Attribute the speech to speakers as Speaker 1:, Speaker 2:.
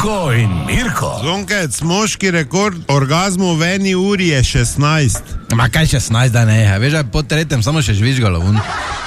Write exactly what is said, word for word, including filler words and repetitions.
Speaker 1: Branko in Mirko.
Speaker 2: Zonkec, moški rekord orgazmu v eni uri je šestnajst.
Speaker 3: Ma kaj šestnajst, da ne, veš, da po tretjem samo še žvižgalo.